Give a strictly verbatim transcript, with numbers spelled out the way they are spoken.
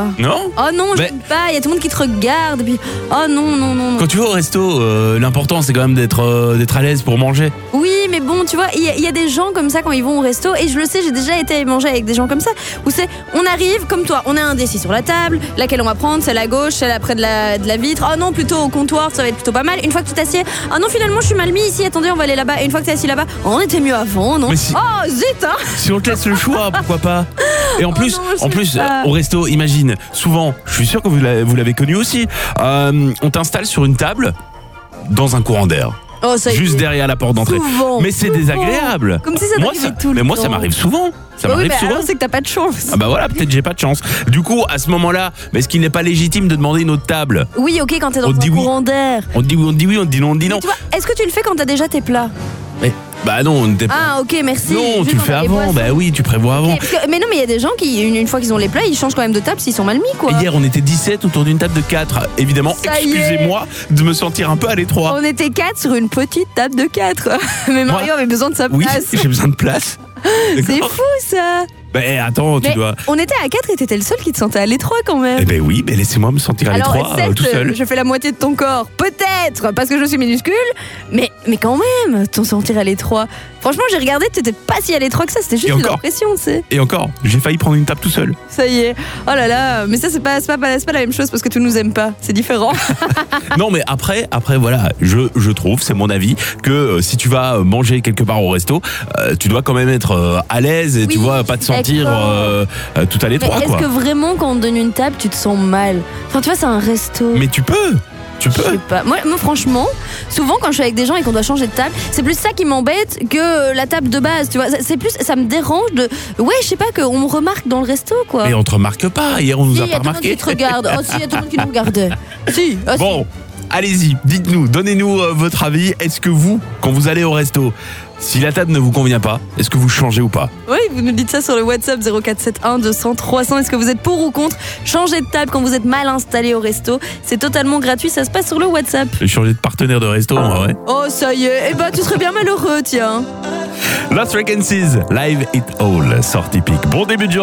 quoi. Non ? Oh non, Mais- j'aime pas, il y a tout le monde qui te regarde, et puis... Oh non, non, non, non. Quand tu vas au resto, euh, l'important c'est quand même d'être euh, d'être à l'aise pour manger. Oui, mais bon, tu vois, il y, a- il y a des gens comme ça quand ils vont au resto, et je le sais, j'ai déjà été manger avec des gens comme ça, où c'est, on arrive, comme toi, on a un décis sur la table, laquelle on va prendre, celle à gauche, celle après de la, de la vitre, oh non, plutôt au comptoir, ça va être plutôt pas mal. Une fois que tu t'assieds, ah non, finalement, je suis mal mis ici, attendez, on va aller là-bas, et une fois que t'es assis là-bas, oh, on était mieux avant, non Mais si- Oh, zut, hein. Si on te laisse le choix, pourquoi pas ? Et en Oh plus, non, je en sais plus, pas. euh, au resto, imagine, souvent, je suis sûr que vous l'avez, vous l'avez connu aussi, euh, on t'installe sur une table dans un courant d'air, Oh, ça y juste est. derrière la porte d'entrée. Souvent, Mais c'est souvent. désagréable. Comme si ça moi, t'arrivait tout le mais moi, ça temps. m'arrive souvent. Ça Bah oui, m'arrive mais souvent. alors c'est que t'as pas de chance. Ah bah voilà, peut-être j'ai pas de chance. Du coup, à ce moment-là, mais est-ce qu'il n'est pas légitime de demander une autre table ? Oui, ok, quand t'es dans On te un dit oui. courant d'air. On te dit oui, on te dit oui, on te dit non, on te dit non. Tu vois, est-ce que tu le fais quand t'as déjà tes plats? Mais, bah non, on n'était pas. Ah, ok, merci. Non, Juste tu le quand fais t'as les avant. boissons. Bah oui, tu prévois avant. Ok, parce que- mais non, mais il y a des gens qui, une, une fois qu'ils ont les plats, ils changent quand même de table s'ils sont mal mis, quoi. Hier, on était dix-sept autour d'une table de quatre. Évidemment, Ça y est. excusez-moi de me sentir un peu à l'étroit. On était quatre sur une petite table de quatre. Mais Mario Moi- avait besoin de sa Oui, place. j'ai besoin de place. C'est D'accord. fou, ça. Bah attends, tu Mais dois. on était à quatre et t'étais le seul qui te sentait à l'étroit quand même. Eh ben oui, mais laissez-moi me sentir à Alors, l'étroit euh, certes, tout seul. je fais la moitié de ton corps, peut-être, parce que je suis minuscule, mais, mais quand même, t'en sentir à l'étroit. Franchement, j'ai regardé, t'étais pas si à l'étroit que ça, c'était Et juste encore. l'impression, tu sais. Et encore, j'ai failli prendre une table tout seul. Ça y est. Oh là là, mais ça, c'est pas, c'est pas, c'est pas la même chose parce que tu nous aimes pas, c'est différent. Non, mais après, après voilà, je, je trouve, c'est mon avis, que euh, si tu vas manger quelque part au resto, euh, tu dois quand même être euh, à l'aise et tu Oui, vois, pas te sentir d'accord. euh, euh, tout à Mais l'étroit, est-ce quoi. que vraiment, quand on te donne une table, tu te sens mal? Enfin, tu vois, c'est un resto. Mais tu peux, tu Je sais peux. pas. Moi, moi, franchement, souvent quand je suis avec des gens et qu'on doit changer de table, c'est plus ça qui m'embête que la table de base, tu vois. C'est plus, ça me dérange de, ouais, je sais pas, qu'on me remarque dans le resto, quoi. Mais on te remarque pas, hier on nous Si, a il y a pas tout le monde remarqué. qui te regarde. Oh, si, il y a tout le monde qui nous regardait. Si, ah, si. Bon, allez-y, dites-nous, donnez-nous euh, votre avis. Est-ce que vous, quand vous allez au resto, si la table ne vous convient pas, est-ce que vous changez ou pas ? Oui, vous nous dites ça sur le WhatsApp zéro quatre sept un deux cents trois cents. Est-ce que vous êtes pour ou contre changer de table quand vous êtes mal installé au resto? C'est totalement gratuit, ça se passe sur le WhatsApp. J'ai changé de partenaire de resto, en vrai. Oh, ça y est. Eh ben, tu serais bien malheureux, tiens. Lost Frequencies, Live It All, sortie pique. Bon début de journée.